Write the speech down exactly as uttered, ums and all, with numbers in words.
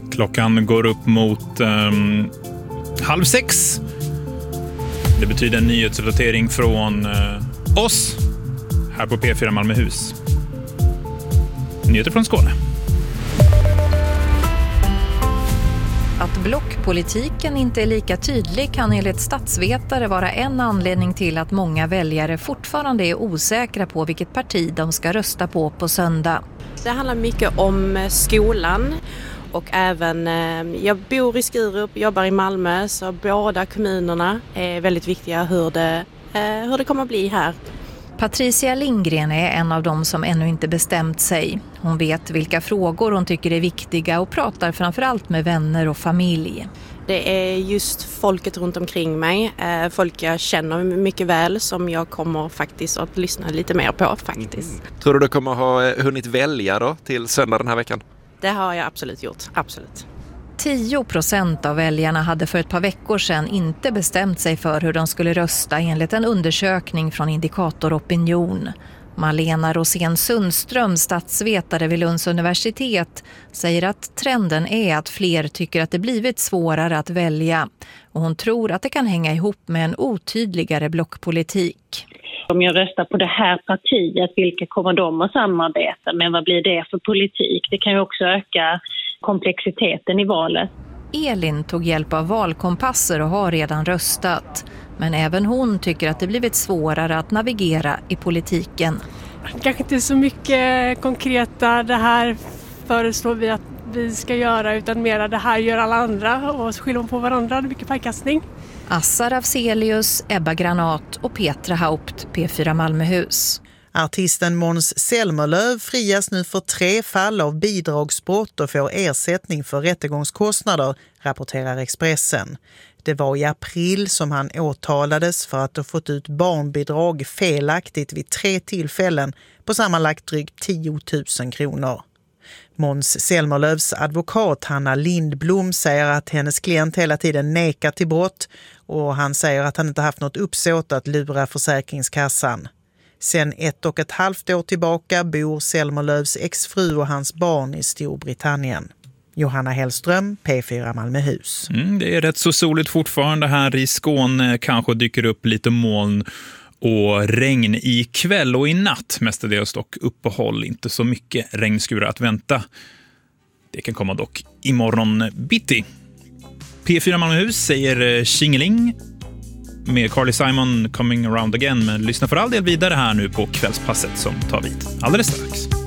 Klockan går upp mot um, halv sex. Det betyder en nyhetsuppdatering från uh, oss här på P fyra Malmöhus. Nyheter från Skåne. Att blockpolitiken inte är lika tydlig kan enligt statsvetare vara en anledning till att många väljare fortfarande är osäkra på vilket parti de ska rösta på på söndag. Det handlar mycket om skolan och även, jag bor i Skurup, jobbar i Malmö, så båda kommunerna är väldigt viktiga hur det, hur det kommer att bli här. Patricia Lindgren är en av dem som ännu inte bestämt sig. Hon vet vilka frågor hon tycker är viktiga och pratar framförallt med vänner och familj. Det är just folket runt omkring mig, folk jag känner mycket väl som jag kommer faktiskt att lyssna lite mer på faktiskt. Mm. Tror du du kommer ha hunnit välja då till söndag den här veckan? Det har jag absolut gjort, absolut. tio procent av väljarna hade för ett par veckor sedan inte bestämt sig för hur de skulle rösta enligt en undersökning från Indikator Opinion. Malena Rosén Sundström, statsvetare vid Lunds universitet, säger att trenden är att fler tycker att det blivit svårare att välja. Och hon tror att det kan hänga ihop med en otydligare blockpolitik. Om jag röstar på det här partiet, vilka kommer de att samarbeta med? Vad blir det för politik? Det kan ju också öka komplexiteten i valet. Elin tog hjälp av valkompasser och har redan röstat. Men även hon tycker att det blivit svårare att navigera i politiken. Kanske inte så mycket konkreta, det här föreslår vi att vi ska göra, utan mer det här gör alla andra och så skyller de på varandra, det är mycket pajkastning. Assar Afzelius, Ebba Granat och Petra Haupt, P fyra Malmöhus. Artisten Måns Zelmerlöw frias nu för tre fall av bidragsbrott och får ersättning för rättegångskostnader, rapporterar Expressen. Det var i april som han åtalades för att ha fått ut barnbidrag felaktigt vid tre tillfällen på sammanlagt drygt tio tusen kronor. Måns Zelmerlövs advokat Hanna Lindblom säger att hennes klient hela tiden nekar till brott och han säger att han inte haft något uppsåt att lura Försäkringskassan. Sen ett och ett halvt år tillbaka bor Zelmerlövs exfru och hans barn i Storbritannien. Johanna Hellström, P fyra Malmöhus. Mm, det är rätt så soligt fortfarande här i Skåne. Kanske dyker upp lite moln och regn i kväll och i natt. Mestadels dock uppehåll, inte så mycket regnskurar att vänta. Det kan komma dock imorgon bitti. P fyra Malmöhus säger Tjingeling med Carly Simon Coming Around Again. Men lyssna för all del vidare här nu på kvällspasset som tar vid alldeles strax.